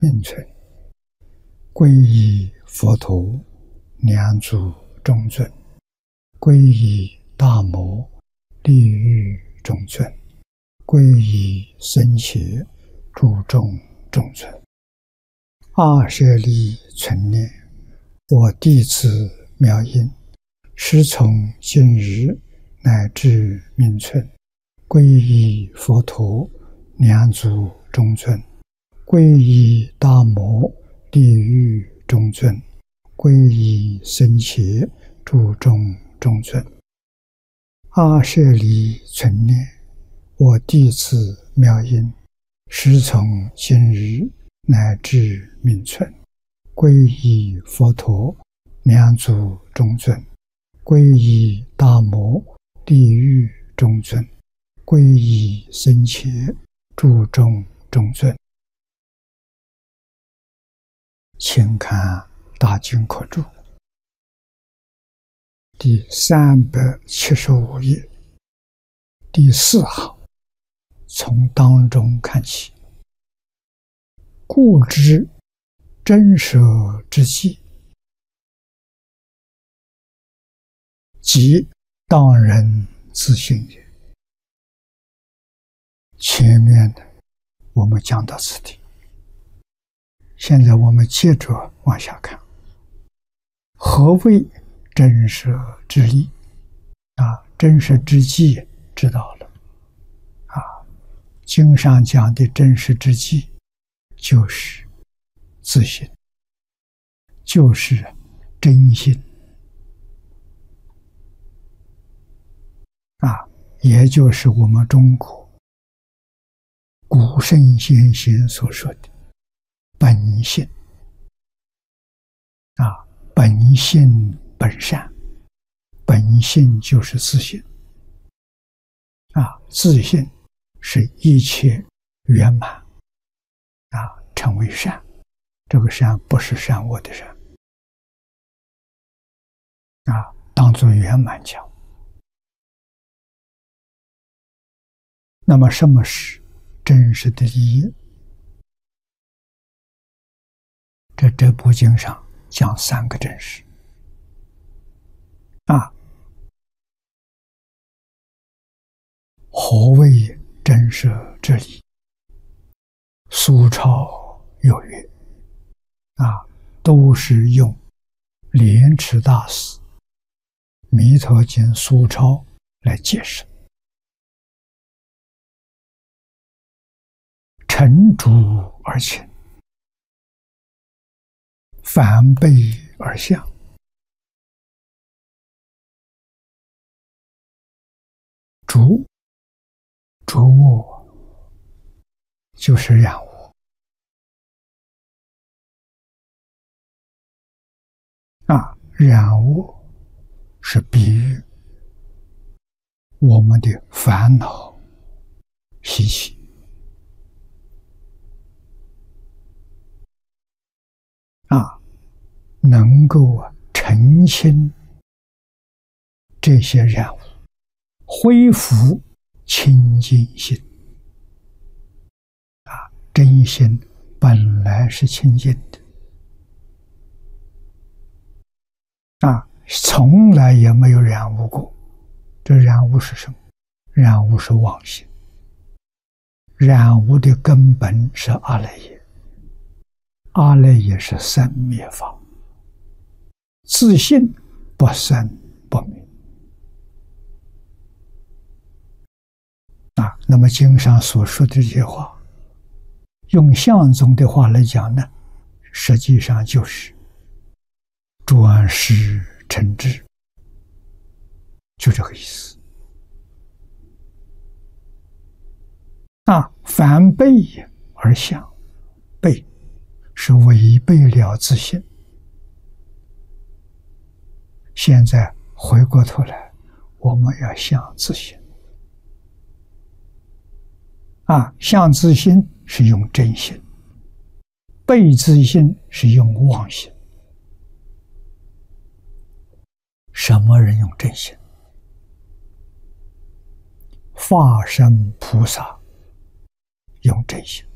命存，皈依佛陀，两足中尊；皈依大摩，利欲中尊；皈依僧伽，注重中尊。阿舍利存念，我弟子妙音，师从今日乃至命存，皈依佛陀，两足中尊；皈依大摩，利欲中尊；皈依僧伽，注重中尊。阿舍利存念，我弟子妙音，师从今日乃至命存，皈依佛陀，两足中尊；皈依大摩，利欲中尊；皈依僧伽，注重中尊。请看大经课注第375页第4行，从当中看起。故知真舍之际，即当人自性也。前面的我们讲到此地，现在我们接着往下看。何谓真舍之力？真舍之际知道了。经上讲的真舍之际，就是自性，就是真心。也就是我们中国古圣先贤所说的本性。本性本善，本性就是自性。自性是一切圆满，成为善。这个善不是善恶的善，当作圆满讲。那么什么是真实的利益？这部经上讲3个真实。何谓真舍之理？苏超有曰，都是用莲池大师《弥陀经》苏超来解释。沉着而清，反背而向。着物就是染物。染物是比喻我们的烦恼习气。能够澄清这些染物，恢复清净心。真心本来是清净的，从来也没有染污过。这染污是什么？染污是妄心。染污的根本是阿赖耶，阿赖耶是生灭法，自性不生不灭。那么经上所说的这些话，用相宗的话来讲呢，实际上就是转识成智，就这个意思。反背而向，背是违背了自性。现在回过头来，我们要向自性。向自性是用真心，背自性是用妄心。什么人用真心？法身菩萨用真心。